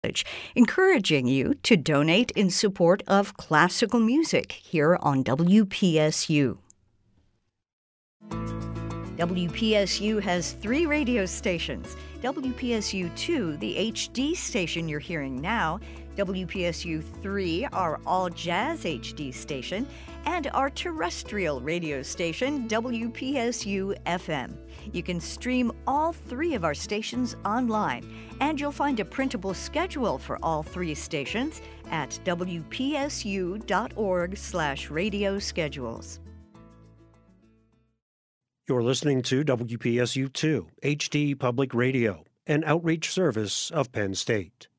encouraging you to donate in support of classical music here on WPSU. WPSU has 3 radio stations. WPSU 2, the HD station you're hearing now, WPSU 3, our all-jazz HD station, and our terrestrial radio station, WPSU FM. You can stream all 3 of our stations online, and you'll find a printable schedule for all 3 stations at wpsu.org/radio schedules. You're listening to WPSU 2, HD Public Radio, an outreach service of Penn State.